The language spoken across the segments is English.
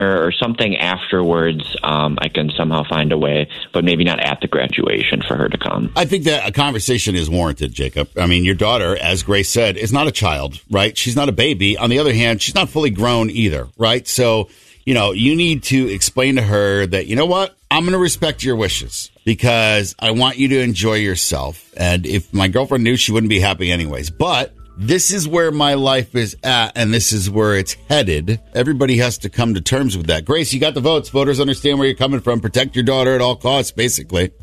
or something afterwards, I can somehow find a way, but maybe not at the graduation for her to come. I think that a conversation is warranted, Jacob. I mean, your daughter, as Grace said, is not a child, right? She's not a baby. On the other hand, she's not fully grown either, right? So, you know, you need to explain to her that, you know what? I'm going to respect your wishes because I want you to enjoy yourself. And if my girlfriend knew, she wouldn't be happy anyways. But this is where my life is at, and this is where it's headed. Everybody has to come to terms with that. Grace, you got the votes. Voters understand where you're coming from. Protect your daughter at all costs, basically.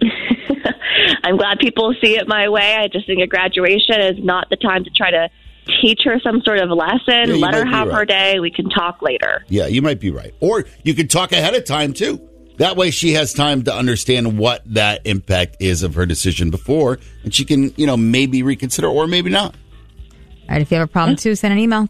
I'm glad people see it my way. I just think a graduation is not the time to try to teach her some sort of lesson. Yeah, let her have her day. We can talk later. Yeah, you might be right. Or you could talk ahead of time, too. That way she has time to understand what that impact is of her decision before, and she can, you know, maybe reconsider or maybe not. All right, if you have a problem, too, send an email,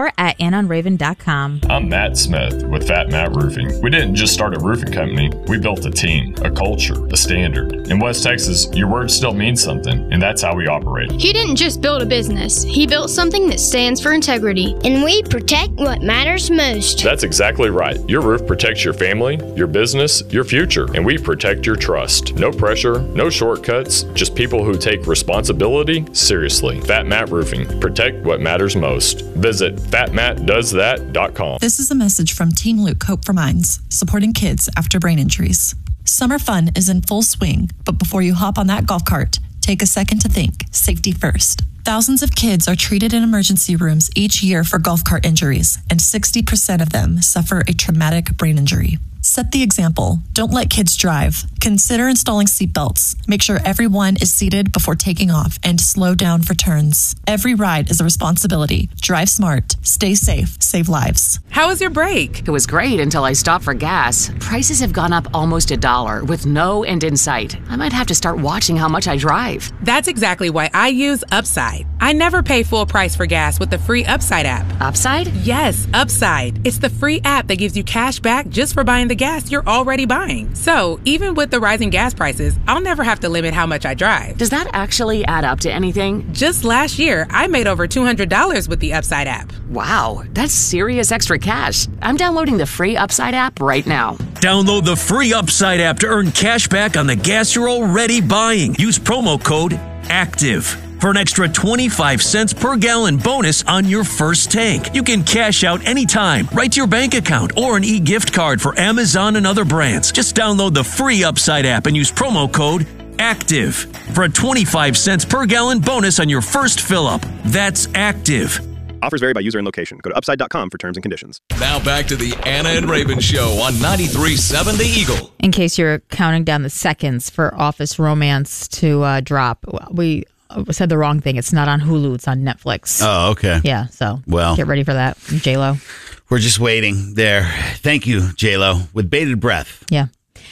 couplescore@AnnOnRaven.com. I'm Matt Smith with Fat Matt Roofing. We didn't just start a roofing company. We built a team, a culture, a standard. In West Texas, your word still means something, and that's how we operate. He didn't just build a business. He built something that stands for integrity. And we protect what matters most. That's exactly right. Your roof protects your family, your business, your future, and we protect your trust. No pressure, no shortcuts, just people who take responsibility seriously. Fat Matt Roofing. Protect what matters most. Visit fatmattdoesthat.com. This is a message from Team Luke Hope for Minds, supporting kids after brain injuries. Summer fun is in full swing, but before you hop on that golf cart, take a second to think. Safety first. Thousands of kids are treated in emergency rooms each year for golf cart injuries, and 60% of them suffer a traumatic brain injury. Set the example. Don't let kids drive. Consider installing seatbelts. Make sure everyone is seated before taking off and slow down for turns. Every ride is a responsibility. Drive smart. Stay safe. Save lives. How was your break? It was great until I stopped for gas. Prices have gone up almost $1 with no end in sight. I might have to start watching how much I drive. That's exactly why I use Upside. I never pay full price for gas with the free Upside app. Upside? Yes, Upside. It's the free app that gives you cash back just for buying the gas you're already buying. So even with the rising gas prices, I'll never have to limit how much I drive. Does that actually add up to anything? Just last year, I made over $200 with the Upside app. Wow, that's serious extra cash. I'm downloading the free Upside app right now. Download the free Upside app to earn cash back on the gas you're already buying. Use promo code ACTIVE for an extra 25 cents per gallon bonus on your first tank. You can cash out anytime, right to your bank account, or an e-gift card for Amazon and other brands. Just download the free Upside app and use promo code ACTIVE for a 25 cents per gallon bonus on your first fill-up. That's ACTIVE. Offers vary by user and location. Go to upside.com for terms and conditions. Now back to the Anna and Raven Show on 93.7 The Eagle. In case you're counting down the seconds for Office Romance to drop, we said the wrong thing. It's not on Hulu. It's on Netflix. Oh, okay. Yeah, so well, get ready for that, J-Lo. We're just waiting there. Thank you, J-Lo, with bated breath. Yeah.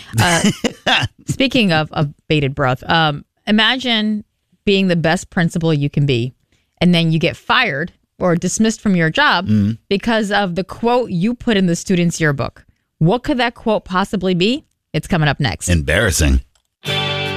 Speaking of bated breath, imagine being the best principal you can be, and then you get fired or dismissed from your job because of the quote you put in the student's yearbook. What could that quote possibly be? It's coming up next. Embarrassing.